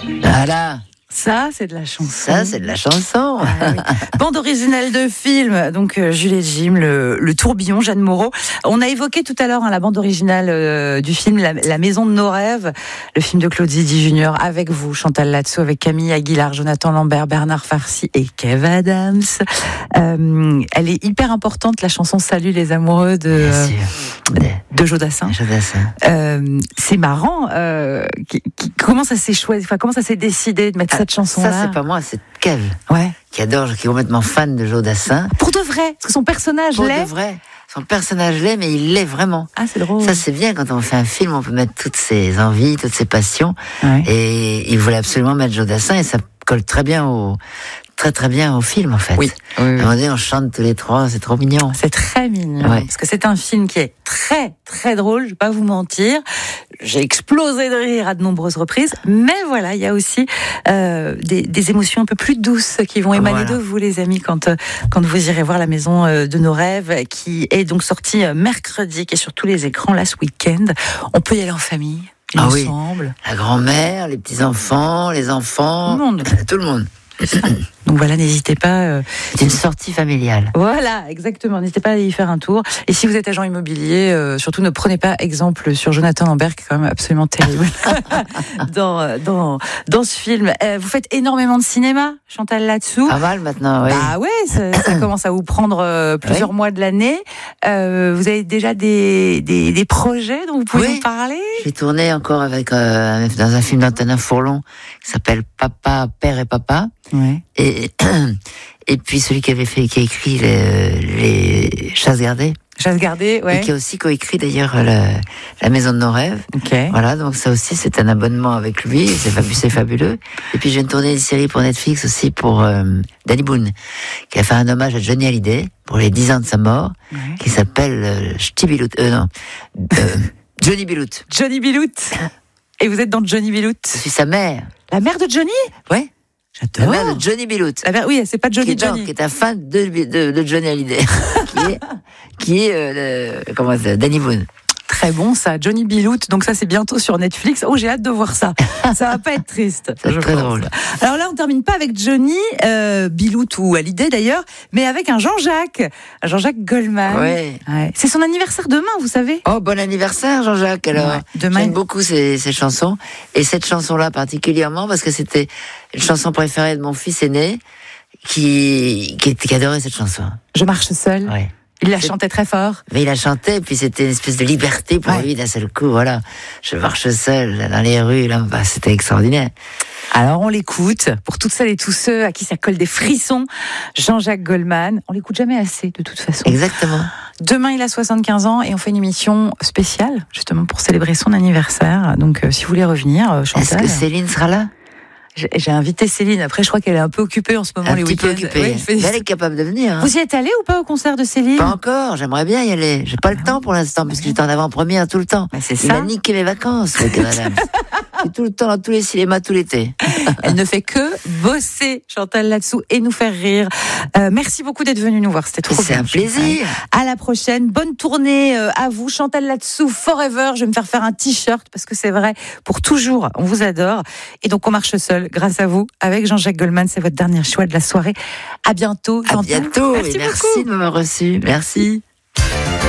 Voilà. Ça, c'est de la chanson. Ça, c'est de la chanson. Ah, oui. Bande originale de film, donc Jules et Jim, le tourbillon, Jeanne Moreau. On a évoqué tout à l'heure la bande originale du film la Maison de nos rêves, le film de Claude Zidi Junior, avec vous, Chantal Latsou, avec Camille Aguilar, Jonathan Lambert, Bernard Farcy et Kev Adams. Elle est hyper importante, la chanson Salut les amoureux de Jodassin. C'est marrant. Comment ça s'est choisi, comment ça s'est décidé de mettre cette chanson-là? Ça, c'est pas moi, c'est Kev. Ouais. Qui est complètement fan de Jodassin. Pour de vrai, parce que son personnage l'est. Pour de vrai. Son personnage l'est, mais il l'est vraiment. Ah, c'est drôle. Ça, c'est bien quand on fait un film, on peut mettre toutes ses envies, toutes ses passions. Ouais. Et il voulait absolument mettre Jodassin et ça colle très bien au film, en fait. Oui. À un moment donné, on chante tous les trois, c'est trop mignon. C'est très mignon. Ouais. Parce que c'est un film qui est très, très drôle, je vais pas vous mentir. J'ai explosé de rire à de nombreuses reprises. Mais voilà, il y a aussi des émotions un peu plus douces qui vont émaner de vous, les amis, quand vous irez voir La Maison de nos rêves, qui est donc sortie mercredi, qui est sur tous les écrans, là, ce week-end. On peut y aller en famille, ensemble. Oui. La grand-mère, les petits-enfants, les enfants. Tout le monde. Donc voilà, n'hésitez pas. C'est une sortie familiale. Voilà, exactement. N'hésitez pas à y faire un tour. Et si vous êtes agent immobilier, surtout ne prenez pas exemple sur Jonathan Lambert, qui est quand même absolument terrible dans ce film. Vous faites énormément de cinéma, Chantal Latsou. Pas mal maintenant, oui. Ah ouais, ça commence à vous prendre plusieurs mois de l'année. Vous avez déjà des projets dont vous pouvez nous parler? J'ai tourné encore avec dans un film d'Antonin Fourlon qui s'appelle Papa, Père et Papa. Ouais. Et puis celui qui a écrit les Chasses gardées. Chasses gardées, ouais. Et qui a aussi coécrit d'ailleurs la Maison de nos rêves. Okay. Voilà, donc ça aussi c'est un abonnement avec lui, c'est fabuleux. Et puis je viens de tourner une série pour Netflix aussi pour Danny Boone, qui a fait un hommage à Johnny Hallyday pour les 10 ans de sa mort, qui s'appelle Johnny Bilout. Johnny Bilout. Et vous êtes dans Johnny Bilout? Je suis sa mère. La mère de Johnny? Ouais. J'adore. La mère de Johnny Bilout. Oui, c'est pas Johnny. Qui est un fan de Johnny Hallyday. qui est Danny Boone. Très bon ça, Johnny Bilout. Donc ça c'est bientôt sur Netflix. Oh, j'ai hâte de voir ça. Ça va pas être triste. C'est très drôle. Alors là on termine pas avec Johnny Bilout ou Hallyday d'ailleurs, mais avec un Jean-Jacques Goldman. Ouais. C'est son anniversaire demain, vous savez. Oh, bon anniversaire Jean-Jacques. Alors demain. J'aime beaucoup ces chansons et cette chanson-là particulièrement parce que c'était une chanson préférée de mon fils aîné qui adorait cette chanson. Je marche seul. Ouais. Il la chantait très fort. Mais il la chantait, puis c'était une espèce de liberté pour lui d'un seul coup. Voilà, je marche seul dans les rues, là, c'était extraordinaire. Alors on l'écoute, pour toutes celles et tous ceux à qui ça colle des frissons, Jean-Jacques Goldman. On l'écoute jamais assez, de toute façon. Exactement. Demain, il a 75 ans et on fait une émission spéciale, justement, pour célébrer son anniversaire. Donc, si vous voulez revenir, Chantal... Est-ce que Céline sera là ? J'ai invité Céline. Après, je crois qu'elle est un peu occupée en ce moment, les week-ends. Oui, elle est capable de venir. Vous y êtes allé ou pas au concert de Céline? Pas encore, j'aimerais bien y aller. J'ai pas le temps pour l'instant, parce que j'étais en avant-première tout le temps. Il a niqué mes vacances, madame. Je suis tout le temps dans tous les cinémas, tout l'été. Elle ne fait que bosser, Chantal Latsou, et nous faire rire. Merci beaucoup d'être venue nous voir, c'était trop bien. C'est un plaisir. À la prochaine, bonne tournée à vous, Chantal Latsou, forever. Je vais me faire un t-shirt, parce que c'est vrai, pour toujours, on vous adore. Et donc on marche seul, grâce à vous, avec Jean-Jacques Goldman, c'est votre dernier choix de la soirée. À bientôt, Chantal. À bientôt, merci de m'avoir reçu. Merci.